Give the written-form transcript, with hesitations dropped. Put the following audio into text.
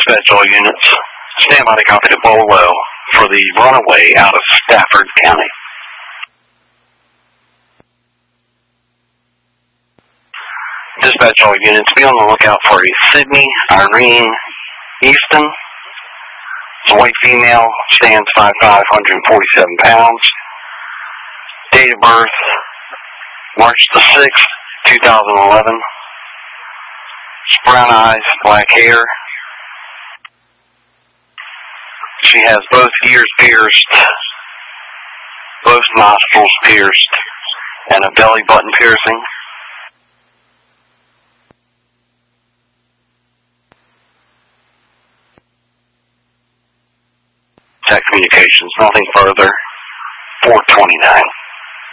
Dispatch all units. Stand by to copy to Bolo for the runaway out of Stafford County. Dispatch all units. Be on the lookout for a Sydney Irene Easton. It's a white female. Stands 5'5", 147 pounds. Date of birth, March the 6th, 2011. Brown eyes, black hair. She has both ears pierced, both nostrils pierced, and a belly button piercing. Tech Communications, nothing further. 429.